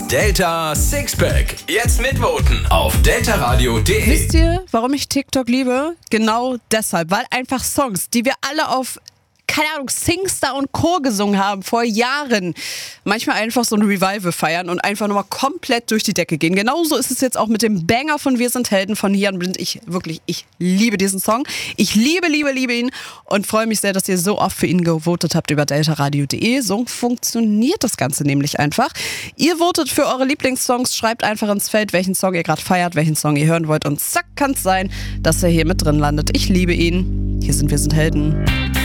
Delta Sixpack. Jetzt mitvoten auf deltaradio.de. Wisst ihr, warum ich TikTok liebe? Genau deshalb, weil einfach Songs, die wir alle auf, keine Ahnung, Singstar und Co. gesungen haben vor Jahren, manchmal einfach so ein Revival feiern und einfach nochmal komplett durch die Decke gehen. Genauso ist es jetzt auch mit dem Banger von Wir sind Helden von Jan Blind. Ich liebe diesen Song. Ich liebe ihn und freue mich sehr, dass ihr so oft für ihn gewotet habt über deltaradio.de. So funktioniert das Ganze nämlich einfach. Ihr votet für eure Lieblingssongs, schreibt einfach ins Feld, welchen Song ihr gerade feiert, welchen Song ihr hören wollt und zack, kann es sein, dass er hier mit drin landet. Ich liebe ihn. Hier sind Wir sind Helden.